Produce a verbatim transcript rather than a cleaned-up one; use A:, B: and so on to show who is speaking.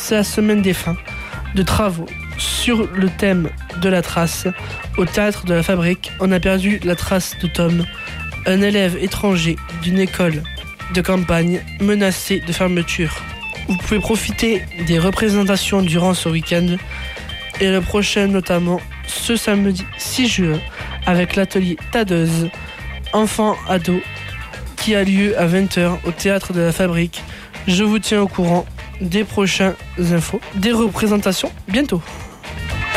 A: c'est la semaine des fins de travaux sur le thème de la trace. Au théâtre de la Fabrique, on a perdu la trace de Tom, un élève étranger d'une école de campagne menacé de fermeture. Vous pouvez profiter des représentations durant ce week-end et le prochain notamment ce samedi six juin avec l'atelier Tadeuse, enfants-ados, qui a lieu à vingt heures au théâtre de la Fabrique. Je vous tiens au courant des prochaines infos, des représentations bientôt.